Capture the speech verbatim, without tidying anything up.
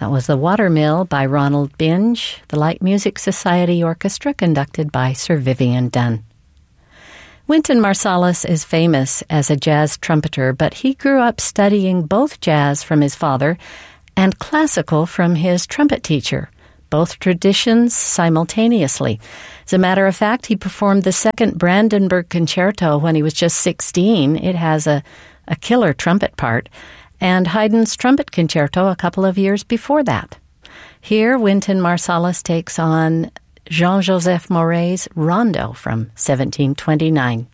That was The Watermill by Ronald Binge, the Light Music Society Orchestra conducted by Sir Vivian Dunn. Wynton Marsalis is famous as a jazz trumpeter, but he grew up studying both jazz from his father and classical from his trumpet teacher, both traditions simultaneously. As a matter of fact, he performed the second Brandenburg Concerto when he was just sixteen. It has a, a killer trumpet part, and Haydn's Trumpet Concerto a couple of years before that. Here, Wynton Marsalis takes on Jean-Joseph Maury's Rondo from seventeen twenty-nine.